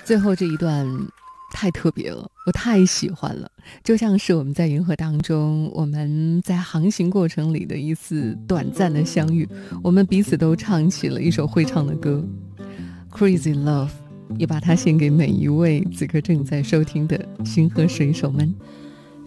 最后这一段太特别了，我太喜欢了，就像是我们在银河当中，我们在航行过程里的一次短暂的相遇，我们彼此都唱起了一首会唱的歌 Crazy Love， 也把它献给每一位此刻正在收听的星河水手们。